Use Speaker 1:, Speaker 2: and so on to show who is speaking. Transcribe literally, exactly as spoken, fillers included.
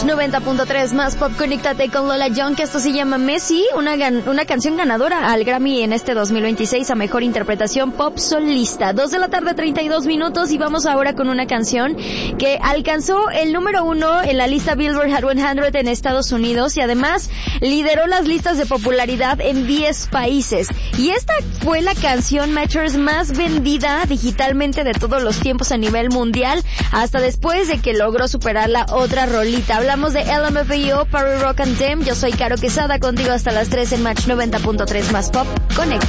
Speaker 1: Match noventa punto tres más pop, conéctate con Lola Young, que esto se llama Messi, una gan- una canción ganadora al Grammy en este dos mil veintiséis a Mejor Interpretación Pop Solista. Dos de la tarde, treinta y dos minutos, y vamos ahora con una canción que alcanzó el número uno en la lista Billboard Hot cien en Estados Unidos y además lideró las listas de popularidad en diez países. Y esta fue la canción Matchers más vendida digitalmente de todos los tiempos a nivel mundial, hasta después de que logró superar la otra rolita. Hablamos de L M F A O, Party Rock and Dem. Yo soy Caro Quesada, contigo hasta las tres en Match noventa punto tres más pop. Conecta.